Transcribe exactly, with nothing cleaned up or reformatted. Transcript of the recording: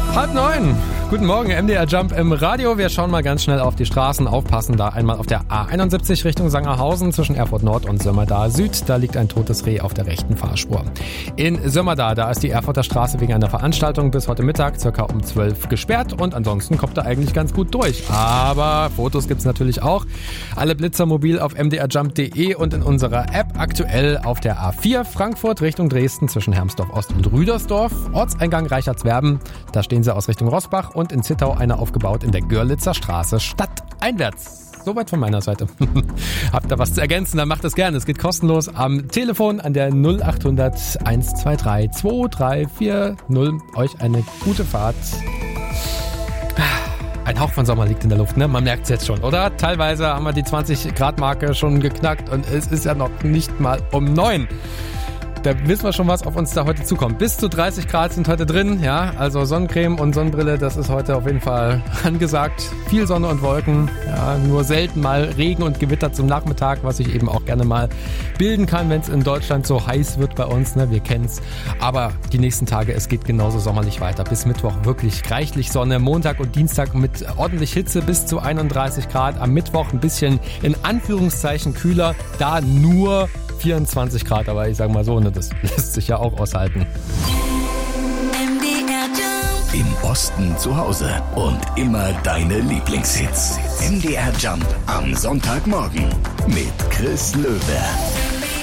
Halb neun. Guten Morgen, M D R Jump im Radio. Wir schauen mal ganz schnell auf die Straßen. Aufpassen da einmal auf der A einundsiebzig Richtung Sangerhausen zwischen Erfurt Nord und Sömmerda Süd. Da liegt ein totes Reh auf der rechten Fahrspur. In Sömmerda, da ist die Erfurter Straße wegen einer Veranstaltung bis heute Mittag circa um zwölf gesperrt. Und ansonsten kommt er eigentlich ganz gut durch. Aber Fotos gibt's natürlich auch. Alle Blitzer mobil auf m d r jump punkt d e und in unserer App aktuell auf der A vier Frankfurt Richtung Dresden zwischen Hermsdorf Ost und Rüdersdorf. Ortseingang Reichertswerben. Da stehen sie aus Richtung Rossbach und in Zittau eine aufgebaut in der Görlitzer Straße stadteinwärts. Soweit von meiner Seite. Habt ihr was zu ergänzen, dann macht es gerne. Es geht kostenlos am Telefon an der null acht hundert eins zwei drei zwei drei vier null. Euch eine gute Fahrt. Ein Hauch von Sommer liegt in der Luft, ne? Man merkt es jetzt schon, oder? Teilweise haben wir die zwanzig Grad Marke schon geknackt und es ist ja noch nicht mal um neun. Da wissen wir schon, was auf uns da heute zukommt. Bis zu dreißig Grad sind heute drin, ja, also Sonnencreme und Sonnenbrille, das ist heute auf jeden Fall angesagt. Viel Sonne und Wolken, ja, nur selten mal Regen und Gewitter zum Nachmittag, was sich eben auch gerne mal bilden kann, wenn es in Deutschland so heiß wird bei uns, ne, wir kennen's. Aber die nächsten Tage, es geht genauso sommerlich weiter. Bis Mittwoch wirklich reichlich Sonne, Montag und Dienstag mit ordentlich Hitze bis zu einunddreißig Grad. Am Mittwoch ein bisschen in Anführungszeichen kühler, da nur vierundzwanzig Grad, aber ich sag mal so, ne, das lässt sich ja auch aushalten. Im Osten zu Hause und immer deine Lieblingshits. M D R Jump am Sonntagmorgen mit Chris Löwe.